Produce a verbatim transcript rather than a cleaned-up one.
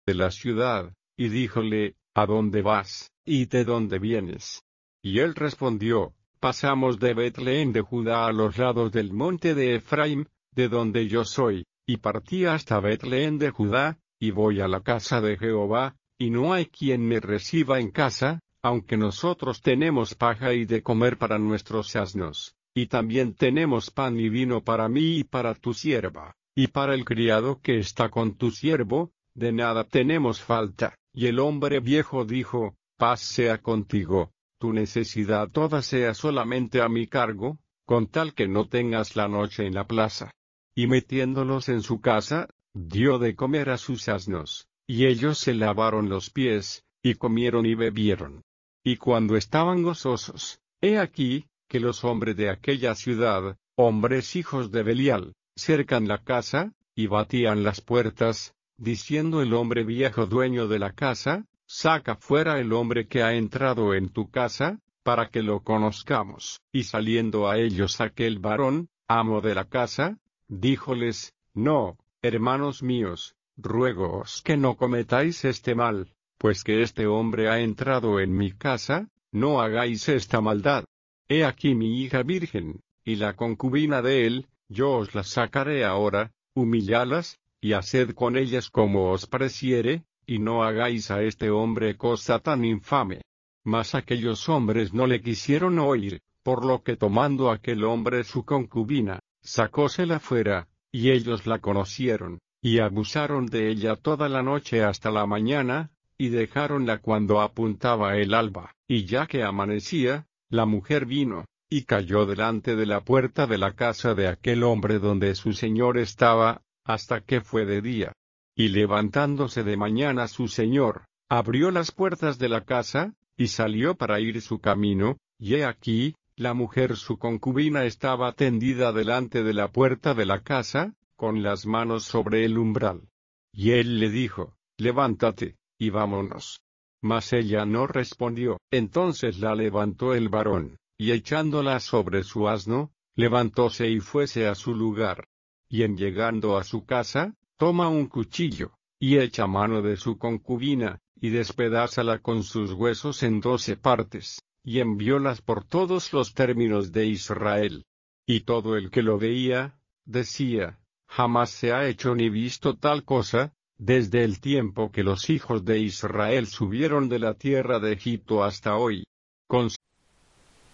de la ciudad, y díjole, ¿a dónde vas, y de dónde vienes? Y él respondió, pasamos de Betlén de Judá a los lados del monte de Efraín, de donde yo soy, y partí hasta Betlén de Judá, y voy a la casa de Jehová, y no hay quien me reciba en casa, aunque nosotros tenemos paja y de comer para nuestros asnos, y también tenemos pan y vino para mí y para tu sierva, y para el criado que está con tu siervo, de nada tenemos falta. Y el hombre viejo dijo, paz sea contigo, tu necesidad toda sea solamente a mi cargo, con tal que no tengas la noche en la plaza. Y metiéndolos en su casa, dio de comer a sus asnos, y ellos se lavaron los pies, y comieron y bebieron. Y cuando estaban gozosos, he aquí, que los hombres de aquella ciudad, hombres hijos de Belial, cercan la casa, y batían las puertas, diciendo el hombre viejo dueño de la casa, saca fuera el hombre que ha entrado en tu casa, para que lo conozcamos. Y saliendo a ellos aquel varón, amo de la casa, díjoles, no, hermanos míos, ruégoos que no cometáis este mal, pues que este hombre ha entrado en mi casa, no hagáis esta maldad. He aquí mi hija virgen, y la concubina de él, yo os la sacaré ahora, humillalas, y haced con ellas como os pareciere, y no hagáis a este hombre cosa tan infame. Mas aquellos hombres no le quisieron oír, por lo que tomando aquel hombre su concubina, sacósela fuera, y ellos la conocieron, y abusaron de ella toda la noche hasta la mañana, y dejáronla cuando apuntaba el alba, y ya que amanecía, la mujer vino, y cayó delante de la puerta de la casa de aquel hombre donde su señor estaba, hasta que fue de día. Y levantándose de mañana su señor, abrió las puertas de la casa, y salió para ir su camino, y he aquí, la mujer su concubina estaba tendida delante de la puerta de la casa, con las manos sobre el umbral. Y él le dijo, levántate, y vámonos. Mas ella no respondió. Entonces la levantó el varón, y echándola sobre su asno, levantóse y fuese a su lugar. Y en llegando a su casa, toma un cuchillo, y echa mano de su concubina, y despedázala con sus huesos en doce partes, y enviólas por todos los términos de Israel. Y todo el que lo veía, decía, jamás se ha hecho ni visto tal cosa, desde el tiempo que los hijos de Israel subieron de la tierra de Egipto hasta hoy. Con